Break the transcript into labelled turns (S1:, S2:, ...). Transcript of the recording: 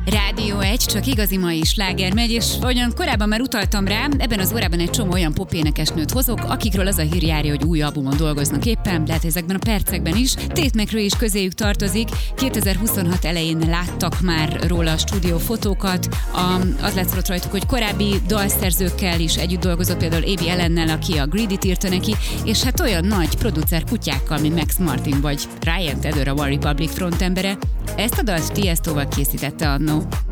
S1: Rádió 1, csak igazi mai sláger megy, és ahogyan korábban már utaltam rá, ebben az órában egy csomó olyan popénekesnőt hozok, akikről az a hír járja, hogy új albumon dolgoznak éppen, lehet ezekben a percekben is. Tate McRae is közéjük tartozik, 2026 elején láttak már róla a stúdiófotókat, az látszott rajtuk, hogy korábbi dalszerzőkkel is együtt dolgozott, például Amy Allennel, aki a Greedyt írta neki, és hát olyan nagy producer kutyákkal, mint Max Martin vagy Ryan Tedder, a One Republic frontembere. Ezt a dalt Tiestoval készítette annó.